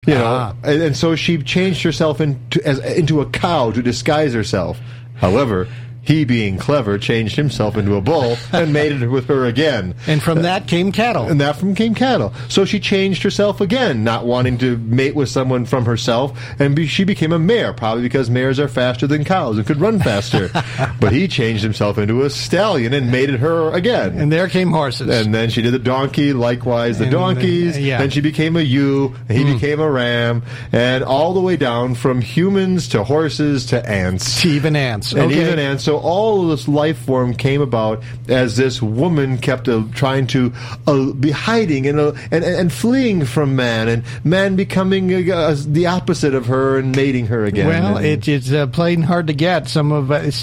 You know, and so she changed herself into a cow to disguise herself. However, he, being clever, changed himself into a bull and mated with her again. And from that came cattle. And that came cattle. So she changed herself again, not wanting to mate with someone from herself, and she became a mare, probably because mares are faster than cows and could run faster. But he changed himself into a stallion and mated her again. And there came horses. And then she did the donkey, likewise the donkeys. Then she became a ewe, and he became a ram, and all the way down from humans to horses to ants. To even ants. And even ants. So all of this life form came about as this woman kept trying to be hiding and fleeing from man, and man becoming the opposite of her and mating her again. Well, it's plain hard to get. Some of that's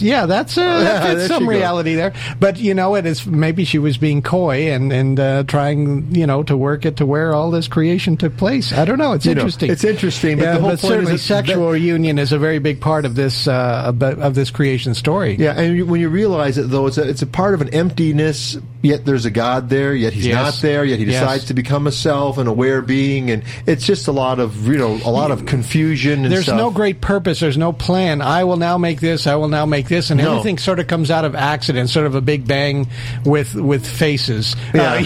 some reality there. But it is maybe she was being coy and trying to work it to where all this creation took place. I don't know. It's interesting. It's interesting, but the whole point certainly is sexual union is a very big part of this creation story. Yeah, and when you realize it, though, it's a part of an emptiness, yet there's a God there, yet he's not there, yet he decides to become a self, an aware being, and it's just a lot of confusion and there's stuff. No great purpose, there's no plan. I will now make this, and everything sort of comes out of accident, sort of a big bang with faces. Yeah.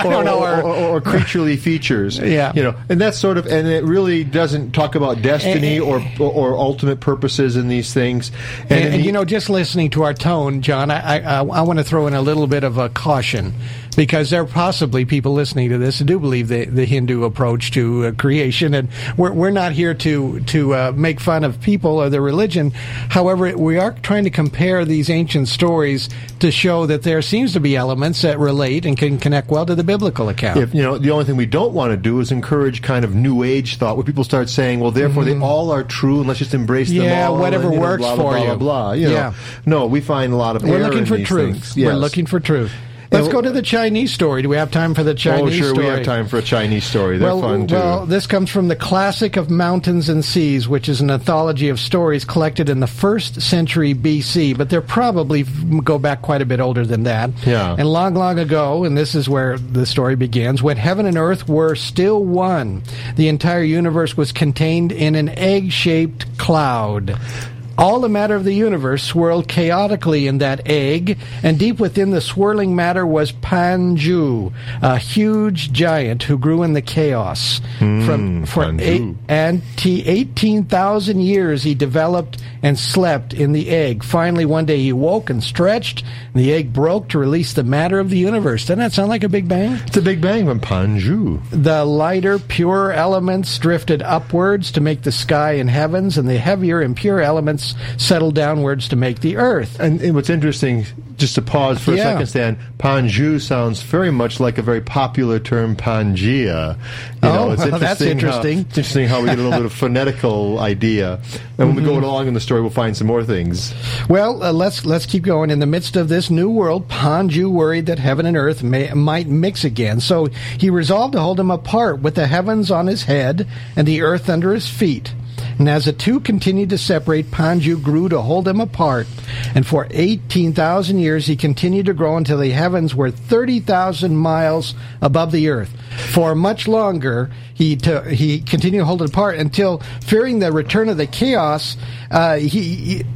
Or creaturely features. Yeah. And that's sort of, and it really doesn't talk about destiny or ultimate purposes in these things. And just listening to our tone, John, I want to throw in a little bit of a caution, because there are possibly people listening to this who do believe the Hindu approach to creation, and we're not here to make fun of people or their religion. However, we are trying to compare these ancient stories to show that there seems to be elements that relate and can connect well to the biblical account. The only thing we don't want to do is encourage kind of New Age thought, where people start saying, well, therefore they all are true, and let's just embrace them all. Yeah, whatever and, works blah, for blah, you. Blah, blah, blah. No, we find a lot of error We're looking for in these truth. things. Yes. We're looking for truth. Let's go to the Chinese story. Do we have time for the Chinese story? Oh, sure, we have time for a Chinese story. They're fun, too. Well, this comes from the Classic of Mountains and Seas, which is an anthology of stories collected in the 1st century BC, but they're probably go back quite a bit older than that. Yeah. And long, long ago, and this is where the story begins, when heaven and earth were still one, the entire universe was contained in an egg-shaped cloud. All the matter of the universe swirled chaotically in that egg, and deep within the swirling matter was Panju, a huge giant who grew in the chaos. For 18,000 years he developed and slept in the egg. Finally, one day he woke and stretched, and the egg broke to release the matter of the universe. Doesn't that sound like a big bang? It's a big bang from Panju. The lighter, pure elements drifted upwards to make the sky and heavens, and the heavier, impure elements settled downwards to make the earth. And what's interesting, just to pause for a second, Stan, Panju sounds very much like a very popular term, Pangea. It's interesting. That's interesting. It's interesting how we get a little bit of phonetical idea. And when we go along in the story, we'll find some more things. Well, let's keep going. In the midst of this new world, Panju worried that heaven and earth might mix again. So he resolved to hold them apart, with the heavens on his head and the earth under his feet. And as the two continued to separate, Panju grew to hold them apart. And for 18,000 years, he continued to grow until the heavens were 30,000 miles above the earth. For much longer, he continued to hold it apart until, fearing the return of the chaos, he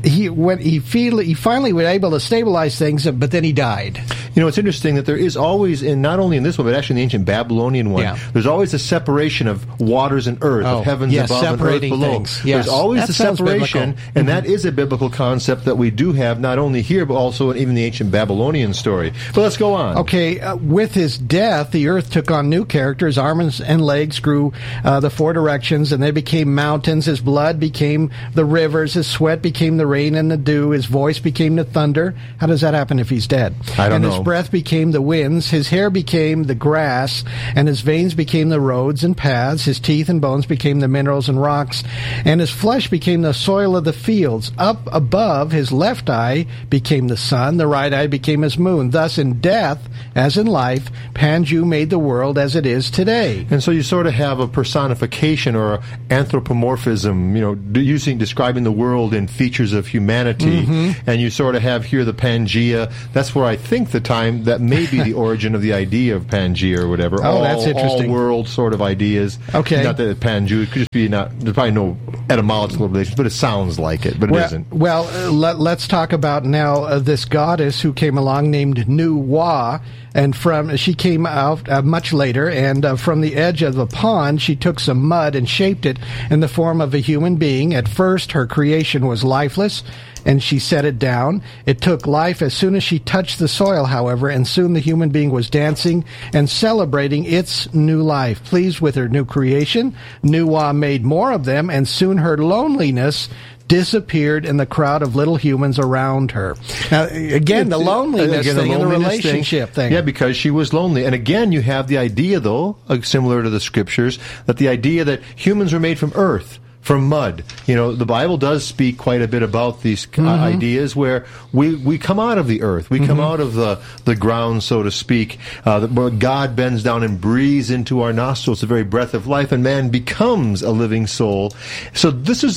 finally was able to stabilize things, but then he died. It's interesting that there is always, not only in this one, but actually in the ancient Babylonian one, there's always a separation of waters and earth, of heavens above and earth below. Things. Yes. There's always a separation, and that is a biblical concept that we do have, not only here, but also in even the ancient Babylonian story. But let's go on. Okay, with his death, the earth took on new characters. Arms and legs grew the 4 directions, and they became mountains. His blood became the rivers. His sweat became the rain and the dew. His voice became the thunder. How does that happen if he's dead? I don't know. His breath became the winds. His hair became the grass, and his veins became the roads and paths. His teeth and bones became the minerals and rocks, and his flesh became the soil of the fields. Up above, his left eye became the sun. The right eye became his moon. Thus, in death, as in life, Panju made the world as it is today. And so you sort of have a personification or anthropomorphism, describing the world in features of humanity. And you sort of have here the Pangea. That's where I think the time that may be the origin of the idea of Pangea or whatever. Oh, that's interesting. All world sort of ideas. Okay. Not that Panju, it could just be there's probably no etymological relations, but it sounds like it, but it isn't. Well, let's talk about now this goddess who came along named Nu-Wa, and she came out much later, and from the edge of the pond, she took some mud and shaped it in the form of a human being. At first, her creation was lifeless, and she set it down. It took life as soon as she touched the soil, however, and soon the human being was dancing and celebrating its new life. Pleased with her new creation, Nu-Wa made more of them, and soon her loneliness disappeared in the crowd of little humans around her. Now, again, the loneliness thing and the relationship thing. Yeah, because she was lonely. And again, you have the idea, though, similar to the scriptures, that the idea that humans were made from earth, from mud. The Bible does speak quite a bit about these ideas where we come out of the earth. We come out of the ground, so to speak. Where God bends down and breathes into our nostrils the very breath of life, and man becomes a living soul. So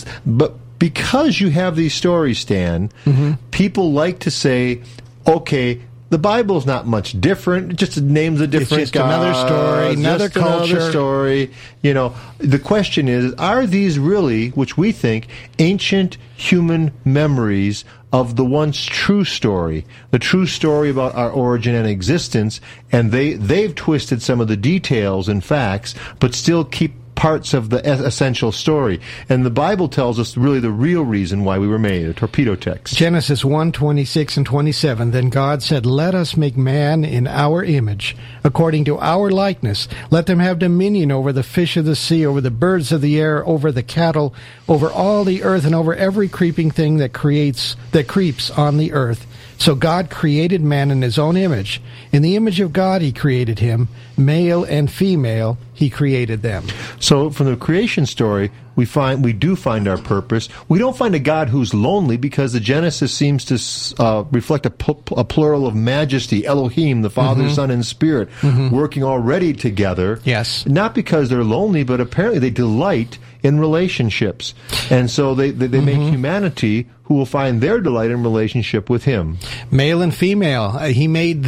because you have these stories, Stan, people like to say, okay, the Bible's not much different. It just names a different It's just another story, another culture. Another story. The question is, are these really, which we think, ancient human memories of the once true story, the true story about our origin and existence, and they've twisted some of the details and facts, but still keep parts of the essential story. And the Bible tells us really the real reason why we were made, a torpedo text. Genesis 1:26 and 27. Then God said, "Let us make man in our image, according to our likeness. Let them have dominion over the fish of the sea, over the birds of the air, over the cattle, over all the earth, and over every creeping thing that creeps on the earth." So God created man in his own image. In the image of God he created him. Male and female he created them. So from the creation story, we do find our purpose. We don't find a God who's lonely, because the Genesis seems to reflect a plural of majesty, Elohim, the Father, Son, and Spirit, working already together. Yes. Not because they're lonely, but apparently they delight in relationships. And so they make humanity who will find their delight in relationship with him. Male and female. He made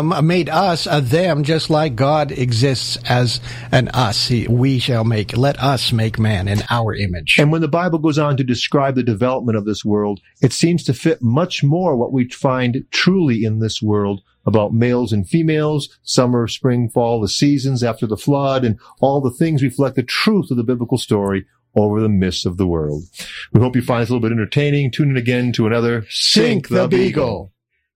us a them, just like God exists as an us. Let us make man in our image. And when the Bible goes on to describe the development of this world, it seems to fit much more what we find truly in this world about males and females, summer, spring, fall, the seasons after the flood, and all the things reflect the truth of the biblical story over the mists of the world. We hope you find this a little bit entertaining. Tune in again to another Sink the Beagle.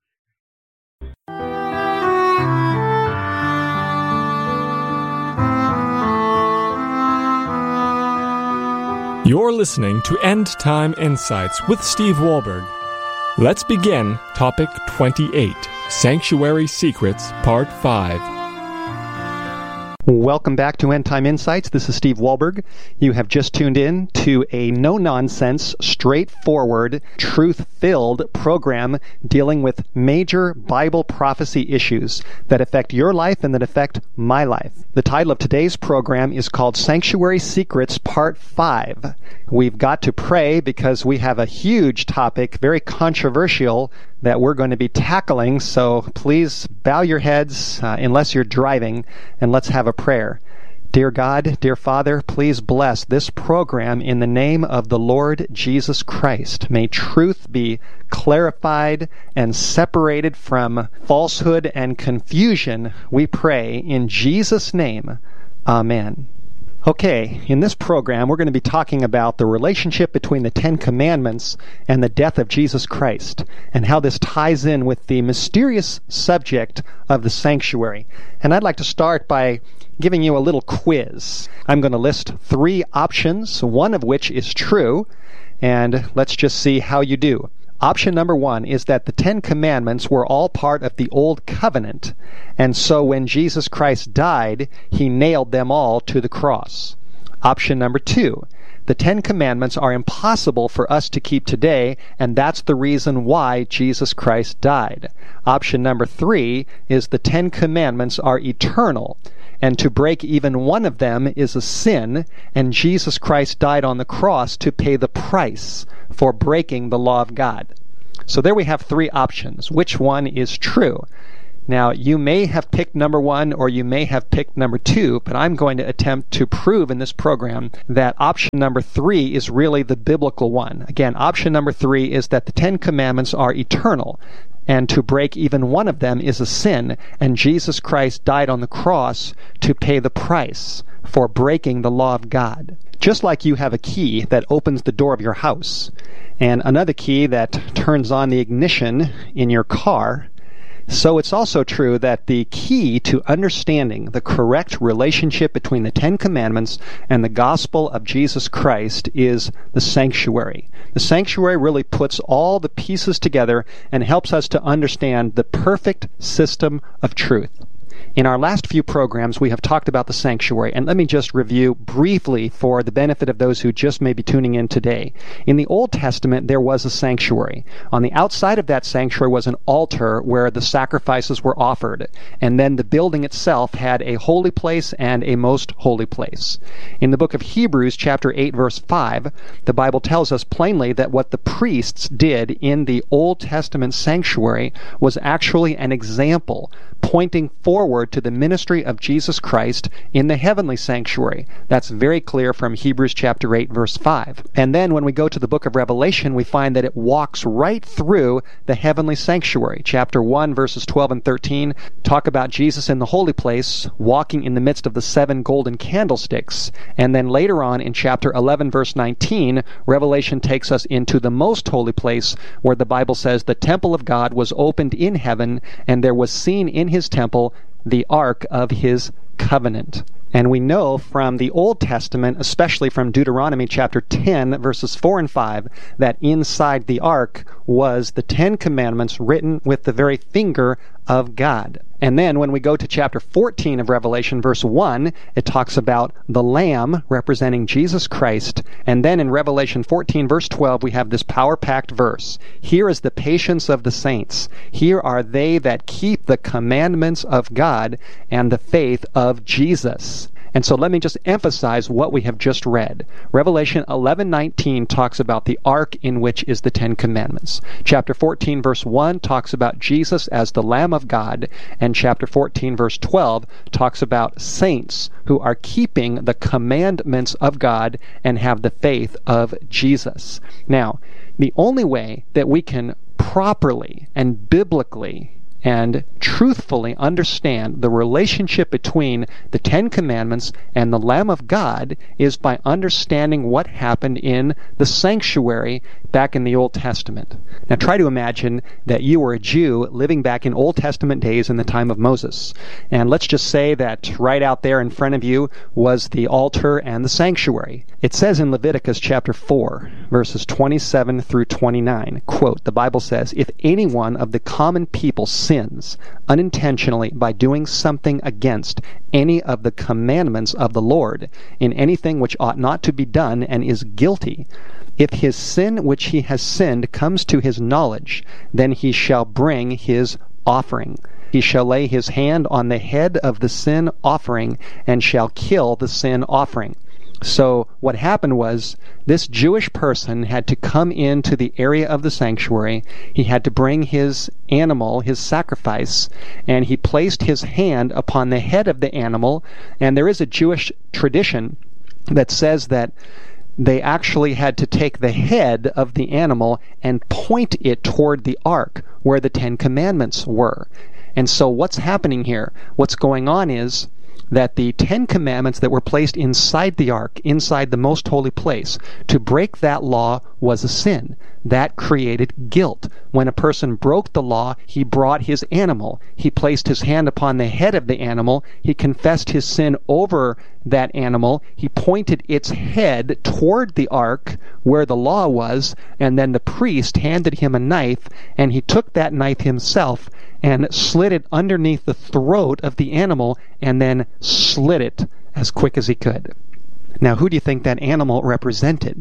You're listening to End Time Insights with Steve Wohlberg. Let's begin Topic 28, Sanctuary Secrets, Part 5. Welcome back to End Time Insights. This is Steve Wohlberg. You have just tuned in to a no-nonsense, straightforward, truth-filled program dealing with major Bible prophecy issues that affect your life and that affect my life. The title of today's program is called Sanctuary Secrets Part 5. We've got to pray because we have a huge topic, very controversial, that we're going to be tackling, so please bow your heads unless you're driving, and let's have a prayer. Dear God, dear Father, please bless this program in the name of the Lord Jesus Christ. May truth be clarified and separated from falsehood and confusion, we pray in Jesus' name. Amen. Okay, in this program, we're going to be talking about the relationship between the Ten Commandments and the death of Jesus Christ, and how this ties in with the mysterious subject of the sanctuary. And I'd like to start by giving you a little quiz. I'm going to list 3 options, one of which is true, and let's just see how you do. Option number 1 is that the 10 Commandments were all part of the Old Covenant, and so when Jesus Christ died, he nailed them all to the cross. Option number 2, the 10 Commandments are impossible for us to keep today, and that's the reason why Jesus Christ died. Option number 3 is the 10 Commandments are eternal, and to break even one of them is a sin, and Jesus Christ died on the cross to pay the price for breaking the law of God. So there we have 3 options. Which one is true? Now, you may have picked number 1 or you may have picked number 2, but I'm going to attempt to prove in this program that option number 3 is really the biblical one. Again, option number 3 is that the 10 Commandments are eternal, and to break even one of them is a sin, and Jesus Christ died on the cross to pay the price for breaking the law of God. Just like you have a key that opens the door of your house, and another key that turns on the ignition in your car, so it's also true that the key to understanding the correct relationship between the 10 Commandments and the gospel of Jesus Christ is the sanctuary. The sanctuary really puts all the pieces together and helps us to understand the perfect system of truth. In our last few programs, we have talked about the sanctuary, and let me just review briefly for the benefit of those who just may be tuning in today. In the Old Testament, there was a sanctuary. On the outside of that sanctuary was an altar where the sacrifices were offered, and then the building itself had a holy place and a most holy place. In the book of Hebrews, chapter 8, verse 5, the Bible tells us plainly that what the priests did in the Old Testament sanctuary was actually an example pointing forward to the ministry of Jesus Christ in the heavenly sanctuary. That's very clear from Hebrews chapter 8, verse 5. And then when we go to the book of Revelation, we find that it walks right through the heavenly sanctuary. Chapter 1, verses 12 and 13 talk about Jesus in the holy place, walking in the midst of the 7 golden candlesticks. And then later on in chapter 11, verse 19, Revelation takes us into the most holy place, where the Bible says the temple of God was opened in heaven, and there was seen in his temple the ark of his covenant. And we know from the Old Testament, especially from Deuteronomy chapter 10, verses 4 and 5, that inside the ark was the 10 Commandments written with the very finger of God. And then when we go to chapter 14 of Revelation, verse 1, it talks about the Lamb representing Jesus Christ. And then in Revelation 14, verse 12, we have this power-packed verse. Here is the patience of the saints. Here are they that keep the commandments of God and the faith of Jesus. And so let me just emphasize what we have just read. Revelation 11:19 talks about the ark in which is the 10 Commandments. Chapter 14, verse 1 talks about Jesus as the Lamb of God. And chapter 14, verse 12 talks about saints who are keeping the commandments of God and have the faith of Jesus. Now, the only way that we can properly and biblically and truthfully understand the relationship between the 10 Commandments and the Lamb of God is by understanding what happened in the sanctuary back in the Old Testament. Now try to imagine that you were a Jew living back in Old Testament days in the time of Moses. And let's just say that right out there in front of you was the altar and the sanctuary. It says in Leviticus chapter 4, verses 27 through 29, quote, the Bible says, "If any one of the common people sins unintentionally by doing something against any of the commandments of the Lord in anything which ought not to be done and is guilty, if his sin which he has sinned comes to his knowledge, then he shall bring his offering. He shall lay his hand on the head of the sin offering and shall kill the sin offering." So what happened was this Jewish person had to come into the area of the sanctuary. He had to bring his animal, his sacrifice, and he placed his hand upon the head of the animal. And there is a Jewish tradition that says that they actually had to take the head of the animal and point it toward the ark where the 10 Commandments were. And so what's happening here? What's going on is that the 10 Commandments that were placed inside the ark, inside the most holy place, to break that law was a sin. That created guilt. When a person broke the law, he brought his animal. He placed his hand upon the head of the animal. He confessed his sin over that animal. He pointed its head toward the ark where the law was, and then the priest handed him a knife, and he took that knife himself and slid it underneath the throat of the animal and then slit it as quick as he could. Now, who do you think that animal represented?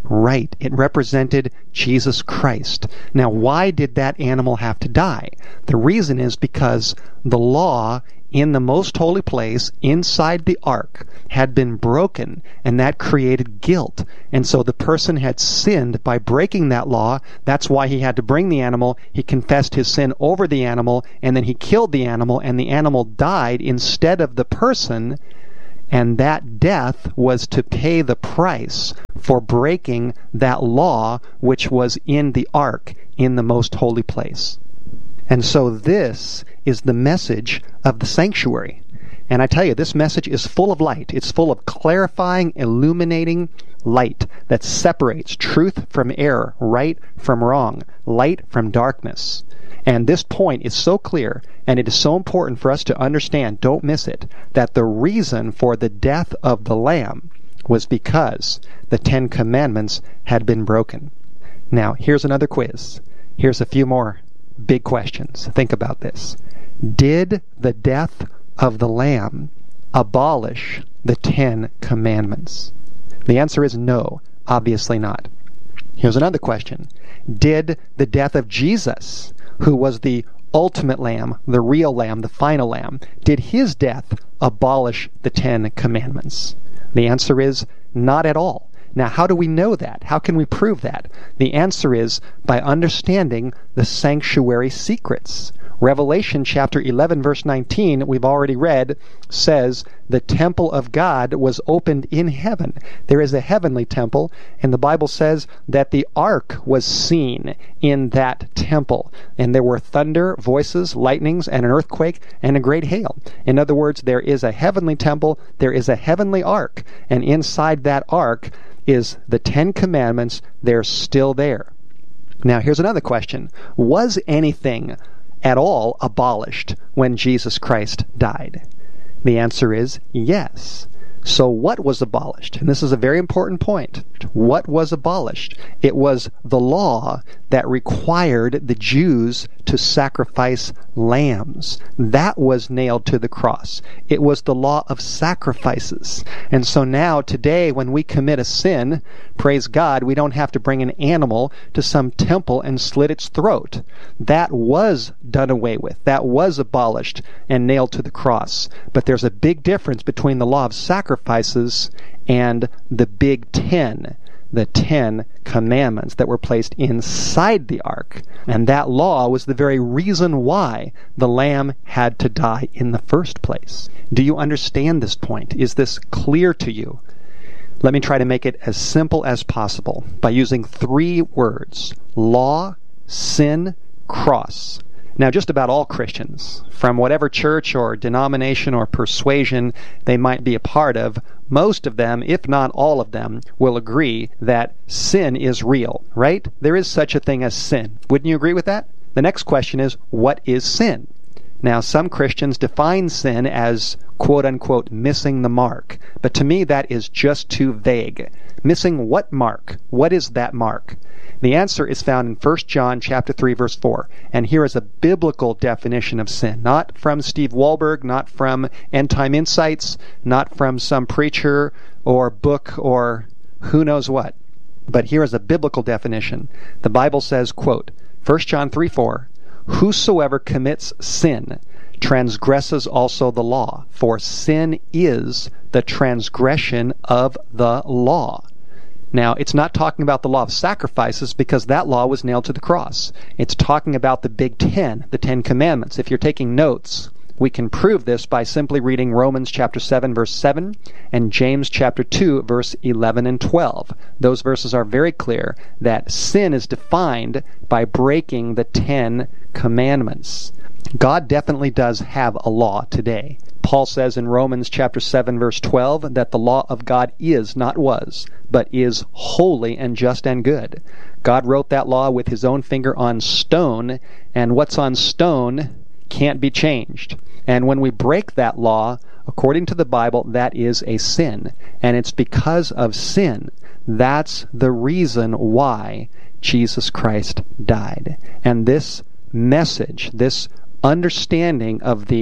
Right. It represented Jesus Christ. Now, why did that animal have to die? The reason is because the law in the most holy place inside the ark had been broken, and that created guilt. And so the person had sinned by breaking that law. That's why he had to bring the animal. He confessed his sin over the animal, and then he killed the animal, and the animal died instead of the person. And that death was to pay the price for breaking that law which was in the ark in the most holy place. And so this is the message of the sanctuary. And I tell you, this message is full of light. It's full of clarifying, illuminating light that separates truth from error, right from wrong, light from darkness. And this point is so clear, and it is so important for us to understand, don't miss it, that the reason for the death of the Lamb was because the Ten Commandments had been broken. Now, here's another quiz. Here's a few more big questions. Think about this. Did the death of the Lamb abolish the Ten Commandments? The answer is no, obviously not. Here's another question. Did the death of Jesus, who was the ultimate lamb, the real lamb, the final lamb, did his death abolish the Ten Commandments? The answer is not at all. Now, how do we know that? How can we prove that? The answer is by understanding the sanctuary secrets. Revelation chapter 11, verse 19, we've already read, says, the temple of God was opened in heaven. There is a heavenly temple, and the Bible says that the ark was seen in that temple. And there were thunder, voices, lightnings, and an earthquake, and a great hail. In other words, there is a heavenly temple, there is a heavenly ark, and inside that ark is the Ten Commandments. They're still there. Now, here's another question. Was anything at all abolished when Jesus Christ died? The answer is yes. So what was abolished? And this is a very important point. What was abolished? It was the law that required the Jews to sacrifice lambs. That was nailed to the cross. It was the law of sacrifices. And so now, today, when we commit a sin, praise God, we don't have to bring an animal to some temple and slit its throat. That was done away with. That was abolished and nailed to the cross. But there's a big difference between the law of sacrifices and the Big Ten, the Ten Commandments that were placed inside the ark. And that law was the very reason why the lamb had to die in the first place. Do you understand this point? Is this clear to you? Let me try to make it as simple as possible by using 3 words: law, sin, cross. Now, just about all Christians, from whatever church or denomination or persuasion they might be a part of, most of them, if not all of them, will agree that sin is real, right? There is such a thing as sin. Wouldn't you agree with that? The next question is, what is sin? Now, some Christians define sin as, quote-unquote, missing the mark. But to me, that is just too vague. Missing what mark? What is that mark? The answer is found in 1 John chapter 3, verse 4. And here is a biblical definition of sin. Not from Steve Wohlberg, not from End Time Insights, not from some preacher or book or who knows what. But here is a biblical definition. The Bible says, quote, 1 John 3, 4, whosoever commits sin transgresses also the law, for sin is the transgression of the law. Now, it's not talking about the law of sacrifices because that law was nailed to the cross. It's talking about the Big Ten, the Ten Commandments. If you're taking notes, we can prove this by simply reading Romans chapter 7, verse 7, and James chapter 2, verse 11 and 12. Those verses are very clear that sin is defined by breaking the Ten Commandments. God definitely does have a law today. Paul says in Romans chapter 7, verse 12, that the law of God is, not was, but is holy and just and good. God wrote that law with his own finger on stone, and what's on stone can't be changed. And when we break that law, according to the Bible, that is a sin. And it's because of sin. That's the reason why Jesus Christ died. And this message, this understanding of the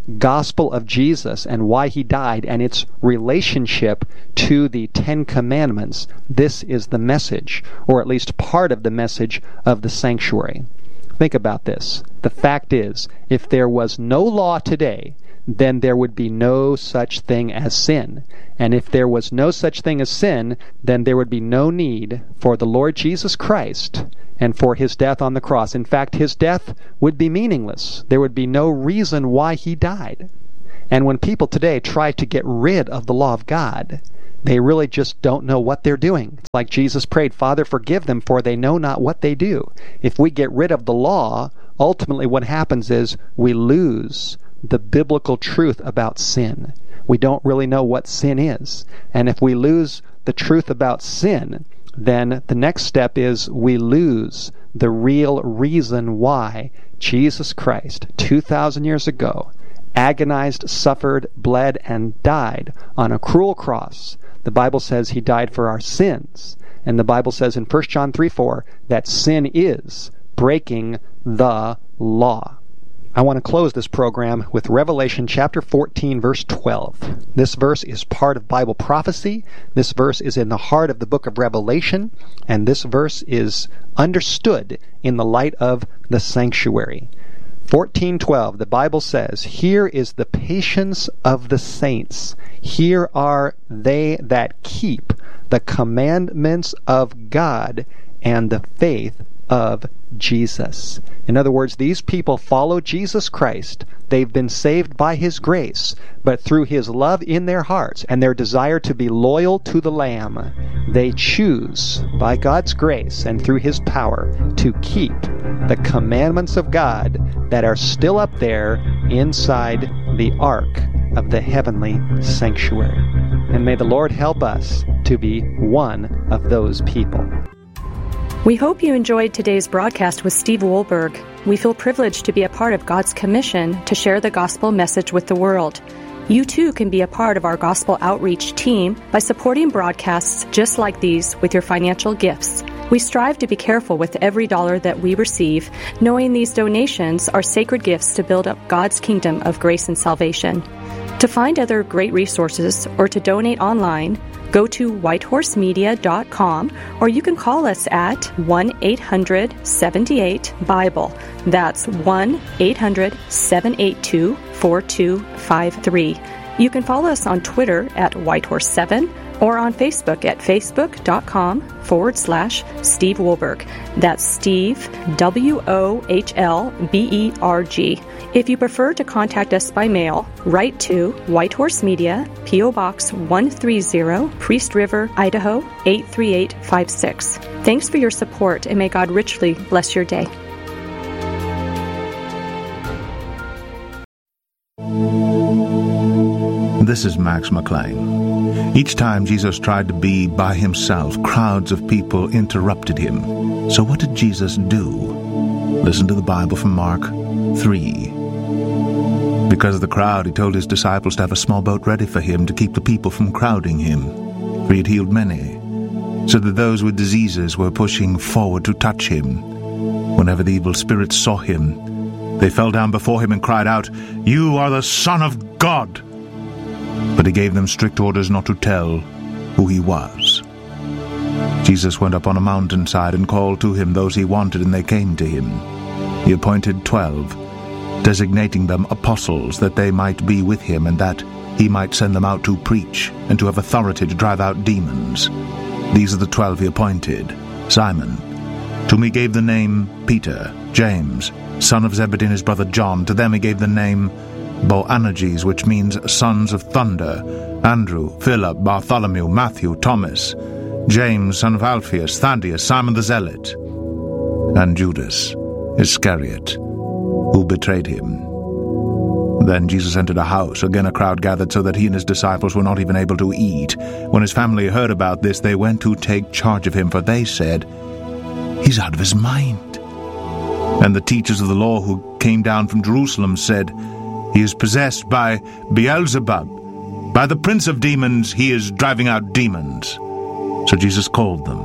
gospel of Jesus and why he died and its relationship to the Ten Commandments, this is the message, or at least part of the message of the sanctuary. Think about this. The fact is, if there was no law today, then there would be no such thing as sin. And if there was no such thing as sin, then there would be no need for the Lord Jesus Christ and for his death on the cross. In fact, his death would be meaningless. There would be no reason why he died. And when people today try to get rid of the law of God, they really just don't know what they're doing. It's like Jesus prayed, "Father, forgive them, for they know not what they do." If we get rid of the law, ultimately what happens is we lose the biblical truth about sin. We don't really know what sin is. And if we lose the truth about sin, then the next step is we lose the real reason why Jesus Christ, 2,000 years ago, agonized, suffered, bled, and died on a cruel cross. The Bible says he died for our sins. And the Bible says in 1 John 3:4 that sin is breaking the law. I want to close this program with Revelation chapter 14, verse 12. This verse is part of Bible prophecy. This verse is in the heart of the book of Revelation, and this verse is understood in the light of the sanctuary. 14:12, the Bible says, "Here is the patience of the saints. Here are they that keep the commandments of God and the faith of Jesus." In other words, these people follow Jesus Christ. They've been saved by his grace, but through his love in their hearts and their desire to be loyal to the Lamb, they choose, by God's grace and through his power, to keep the commandments of God that are still up there inside the ark of the heavenly sanctuary. And may the Lord help us to be one of those people. We hope you enjoyed today's broadcast with Steve Wohlberg. We feel privileged to be a part of God's commission to share the gospel message with the world. You too can be a part of our gospel outreach team by supporting broadcasts just like these with your financial gifts. We strive to be careful with every dollar that we receive, knowing these donations are sacred gifts to build up God's kingdom of grace and salvation. To find other great resources or to donate online, go to whitehorsemedia.com, or you can call us at 1-800-78-BIBLE. That's 1-800-782-4253. You can follow us on Twitter at Whitehorse7 or on Facebook at facebook.com/Steve Wohlberg. That's Steve, Wohlberg. If you prefer to contact us by mail, write to White Horse Media, P.O. Box 130, Priest River, Idaho 83856. Thanks for your support, and may God richly bless your day. This is Max McLean. Each time Jesus tried to be by himself, crowds of people interrupted him. So what did Jesus do? Listen to the Bible from Mark 3. Because of the crowd, he told his disciples to have a small boat ready for him to keep the people from crowding him, for he had healed many, so that those with diseases were pushing forward to touch him. Whenever the evil spirits saw him, they fell down before him and cried out, "You are the Son of God!" But he gave them strict orders not to tell who he was. Jesus went up on a mountainside and called to him those he wanted, and they came to him. He appointed 12, designating them apostles, that they might be with him, and that he might send them out to preach, and to have authority to drive out demons. These are the 12 he appointed. Simon, to whom he gave the name Peter, James, son of Zebedee, and his brother John. To them he gave the name Boanerges, which means sons of thunder. Andrew, Philip, Bartholomew, Matthew, Thomas, James, son of Alphaeus, Thaddeus, Simon the Zealot, and Judas Iscariot, who betrayed him. Then Jesus entered a house. Again a crowd gathered, so that he and his disciples were not even able to eat. When his family heard about this, they went to take charge of him, for they said, "He's out of his mind." And the teachers of the law who came down from Jerusalem said, "He is possessed by Beelzebub. By the prince of demons he is driving out demons." So Jesus called them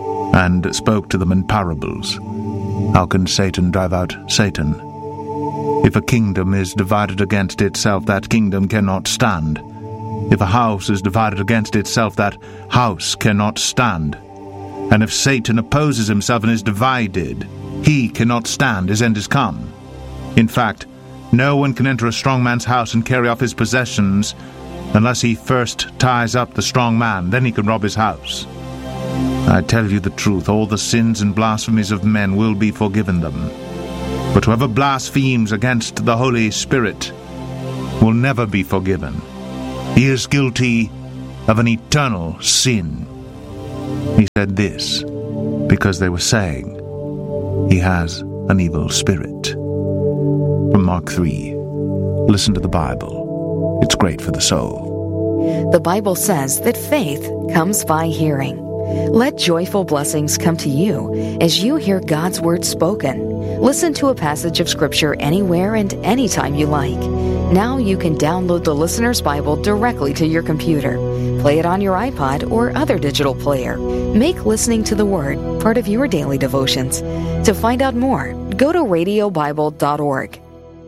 and spoke to them in parables. How can Satan drive out Satan? If a kingdom is divided against itself, that kingdom cannot stand. If a house is divided against itself, that house cannot stand. And if Satan opposes himself and is divided, he cannot stand, his end is come. In fact, no one can enter a strong man's house and carry off his possessions unless he first ties up the strong man, then he can rob his house. I tell you the truth, all the sins and blasphemies of men will be forgiven them. But whoever blasphemes against the Holy Spirit will never be forgiven. He is guilty of an eternal sin. He said this because they were saying he has an evil spirit. From Mark 3. Listen to the Bible. It's great for the soul. The Bible says that faith comes by hearing. Let joyful blessings come to you as you hear God's Word spoken. Listen to a passage of Scripture anywhere and anytime you like. Now you can download the Listener's Bible directly to your computer. Play it on your iPod or other digital player. Make listening to the Word part of your daily devotions. To find out more, go to radiobible.org.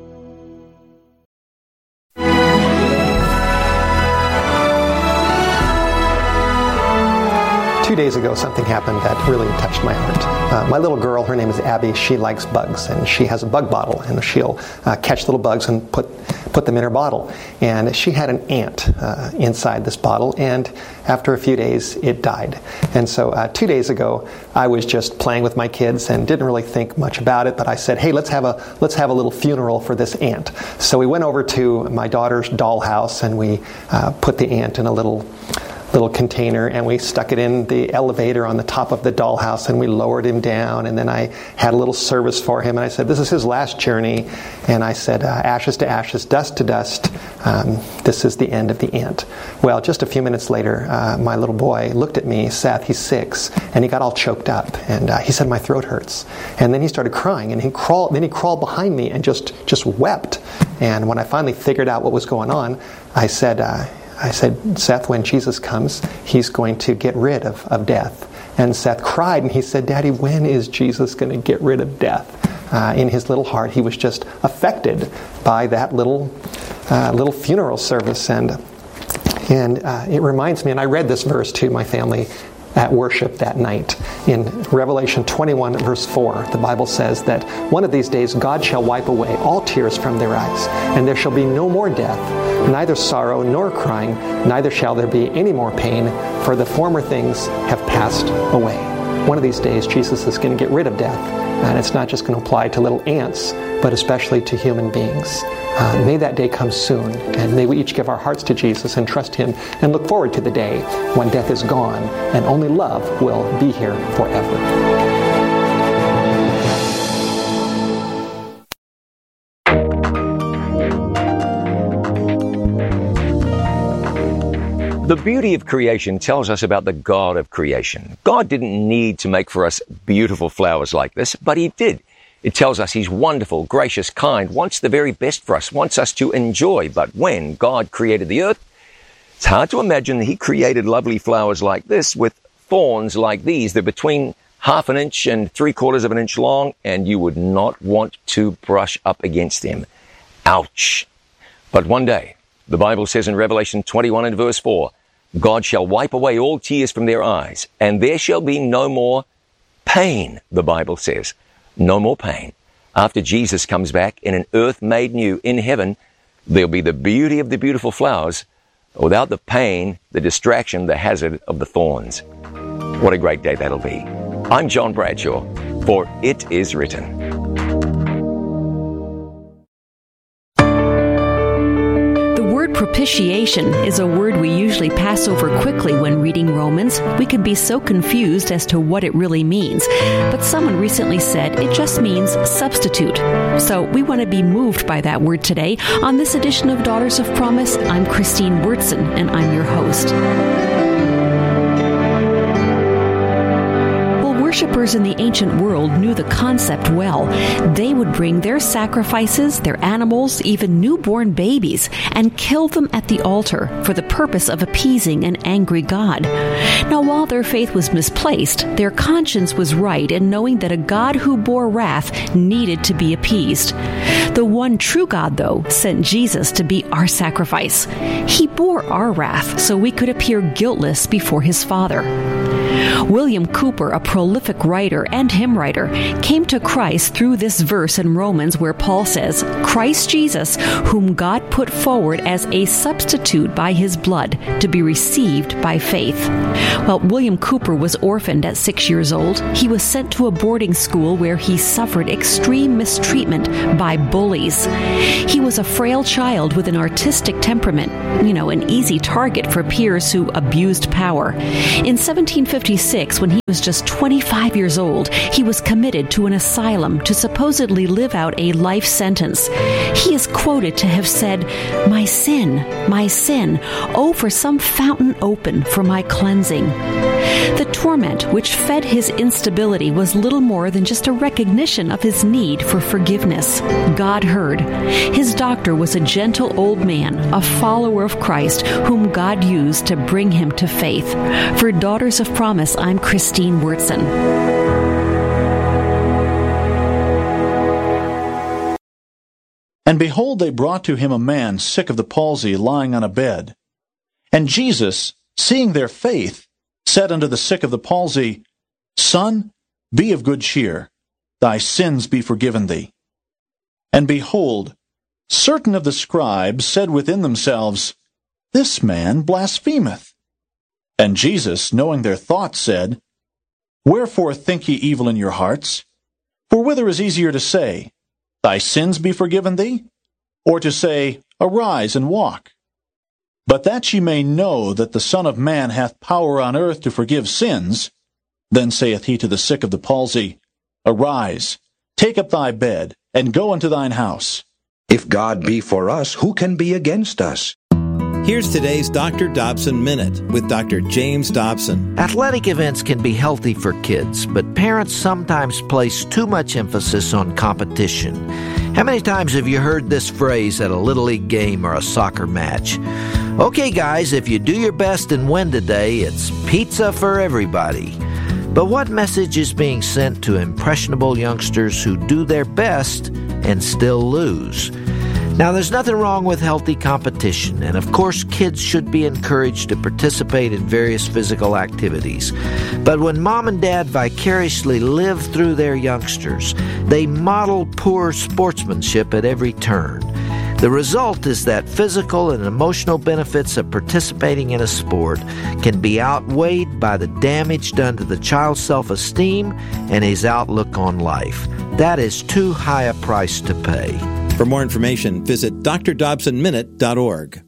2 days ago, something happened that really touched my heart. My little girl, her name is Abby, she likes bugs, and she has a bug bottle, and she'll catch little bugs and put them in her bottle. And she had an ant inside this bottle, and after a few days, it died. And so 2 days ago, I was just playing with my kids and didn't really think much about it, but I said, hey, let's have a little funeral for this ant. So we went over to my daughter's dollhouse, and we put the ant in a little container, and we stuck it in the elevator on the top of the dollhouse, and we lowered him down, and then I had a little service for him, and I said, this is his last journey, and I said, ashes to ashes, dust to dust, this is the end of the ant. Well, just a few minutes later, my little boy looked at me, Seth, he's 6, and he got all choked up, and he said, my throat hurts. And then he started crying, and he crawled behind me and just wept. And when I finally figured out what was going on, I said, Seth, when Jesus comes, he's going to get rid of death. And Seth cried, and he said, Daddy, when is Jesus going to get rid of death? In his little heart, he was just affected by that little funeral service. And it reminds me, and I read this verse to my family at worship that night. In Revelation 21, verse 4, the Bible says that one of these days God shall wipe away all tears from their eyes, and there shall be no more death, neither sorrow nor crying, neither shall there be any more pain, for the former things have passed away. One of these days Jesus is going to get rid of death, and it's not just going to apply to little ants, but especially to human beings. May that day come soon, and may we each give our hearts to Jesus and trust Him and look forward to the day when death is gone and only love will be here forever. The beauty of creation tells us about the God of creation. God didn't need to make for us beautiful flowers like this, but He did. It tells us He's wonderful, gracious, kind, wants the very best for us, wants us to enjoy. But when God created the earth, it's hard to imagine that He created lovely flowers like this with thorns like these. They're between 1/2 inch and 3/4 inch long, and you would not want to brush up against them. Ouch. But one day, the Bible says in Revelation 21 and verse 4, God shall wipe away all tears from their eyes, and there shall be no more pain, the Bible says. No more pain. After Jesus comes back in an earth made new in heaven, there'll be the beauty of the beautiful flowers without the pain, the distraction, the hazard of the thorns. What a great day that'll be. I'm John Bradshaw, for It Is Written. Propitiation is a word we usually pass over quickly when reading Romans. We can be so confused as to what it really means. But someone recently said it just means substitute. So we want to be moved by that word today. On this edition of Daughters of Promise, I'm Christine Wurtson, and I'm your host. worshippers in the ancient world knew the concept well. They would bring their sacrifices, their animals, even newborn babies, and kill them at the altar for the purpose of appeasing an angry God. Now, while their faith was misplaced, their conscience was right in knowing that a God who bore wrath needed to be appeased. The one true God, though, sent Jesus to be our sacrifice. He bore our wrath so we could appear guiltless before his Father. William Cooper, a prolific writer and hymn writer, came to Christ through this verse in Romans where Paul says, Christ Jesus, whom God put forward as a substitute by his blood to be received by faith. Well, William Cooper was orphaned at 6 years old. He was sent to a boarding school where he suffered extreme mistreatment by bullies. He was a frail child with an artistic temperament, an easy target for peers who abused power. In 1756, when he was just 25 years old, he was committed to an asylum to supposedly live out a life sentence. He is quoted to have said, my sin, oh, for some fountain open for my cleansing. The torment which fed his instability was little more than just a recognition of his need for forgiveness. God heard. His doctor was a gentle old man, a follower of Christ, whom God used to bring him to faith. For Daughters of Promise, I'm Christine Wurtzen. And behold, they brought to him a man sick of the palsy, lying on a bed. And Jesus, seeing their faith, said unto the sick of the palsy, Son, be of good cheer, thy sins be forgiven thee. And behold, certain of the scribes said within themselves, This man blasphemeth. And Jesus, knowing their thoughts, said, Wherefore think ye evil in your hearts? For whither is easier to say, Thy sins be forgiven thee? Or to say, Arise and walk? But that ye may know that the Son of Man hath power on earth to forgive sins, then saith he to the sick of the palsy, Arise, take up thy bed, and go unto thine house. If God be for us, who can be against us? Here's today's Dr. Dobson Minute with Dr. James Dobson. Athletic events can be healthy for kids, but parents sometimes place too much emphasis on competition. How many times have you heard this phrase at a Little League game or a soccer match? Okay, guys, if you do your best and win today, it's pizza for everybody. But what message is being sent to impressionable youngsters who do their best and still lose? Now, there's nothing wrong with healthy competition, and of course kids should be encouraged to participate in various physical activities. But when mom and dad vicariously live through their youngsters, they model poor sportsmanship at every turn. The result is that physical and emotional benefits of participating in a sport can be outweighed by the damage done to the child's self-esteem and his outlook on life. That is too high a price to pay. For more information, visit drdobsonminute.org.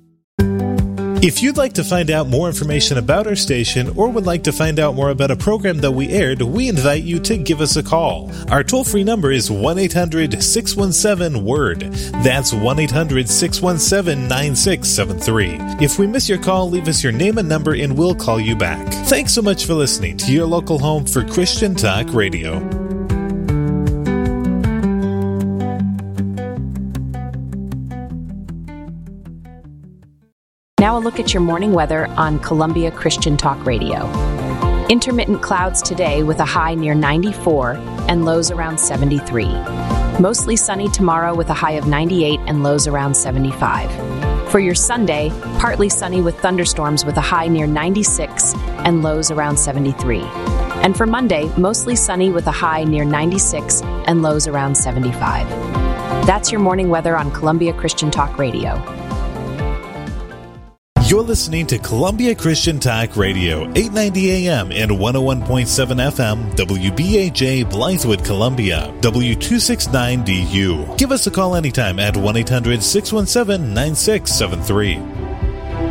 If you'd like to find out more information about our station or would like to find out more about a program that we aired, we invite you to give us a call. Our toll-free number is 1-800-617-WORD. That's 1-800-617-9673. If we miss your call, leave us your name and number and we'll call you back. Thanks so much for listening to your local home for Christian Talk Radio. Now a look at your morning weather on Columbia Christian Talk Radio. Intermittent clouds today with a high near 94 and lows around 73. Mostly sunny tomorrow with a high of 98 and lows around 75. For your Sunday, partly sunny with thunderstorms with a high near 96 and lows around 73. And for Monday, mostly sunny with a high near 96 and lows around 75. That's your morning weather on Columbia Christian Talk Radio. You're listening to Columbia Christian Talk Radio, 890 AM and 101.7 FM, WBAJ, Blythewood, Columbia, W269DU. Give us a call anytime at 1-800-617-9673.